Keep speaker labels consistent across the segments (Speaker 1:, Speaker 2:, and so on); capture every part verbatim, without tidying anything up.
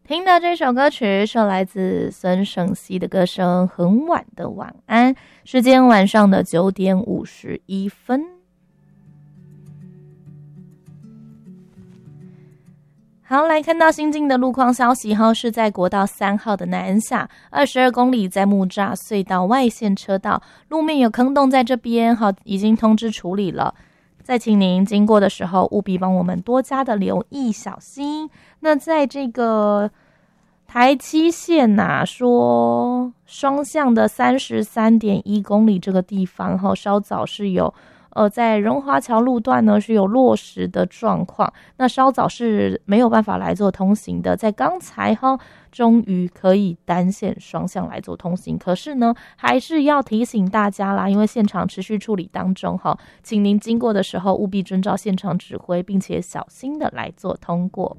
Speaker 1: 听到这首歌曲是来自孙盛希的歌声《很晚的晚安》，时间晚上的九点五十一分。好，来看到新进的路况消息哈，是在国道三号的南下二十二公里，在木栅隧道外线车道路面有坑洞，在这边哈已经通知处理了。再请您经过的时候，务必帮我们多加的留意小心。那在这个台七线呐、啊，说双向的三十三点一公里这个地方哈，稍早是有呃在荣华桥路段呢是有落石的状况，那稍早是没有办法来做通行的。在刚才哈，终于可以单线双向来做通行，可是呢，还是要提醒大家啦，因为现场持续处理当中哈，请您经过的时候务必遵照现场指挥，并且小心的来做通过。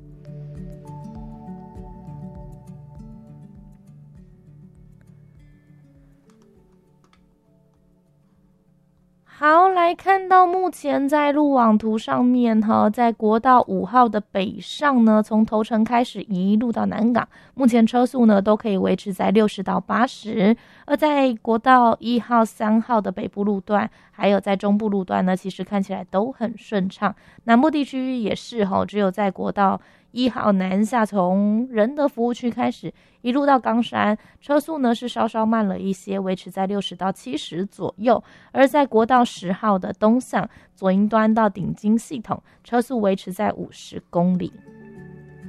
Speaker 1: 好，来看到目前在路网图上面哈，在国道五号的北上呢，从头城开始一路到南港，目前车速呢都可以维持在六十到八十。而在国道一号、三号的北部路段，还有在中部路段呢，其实看起来都很顺畅。南部地区也是哈，只有在国道一号南下，从仁德服务区开始一路到冈山，车速呢是稍稍慢了一些，维持在六十到七十左右。而在国道十号的东向左营端到顶金系统，车速维持在五十公里。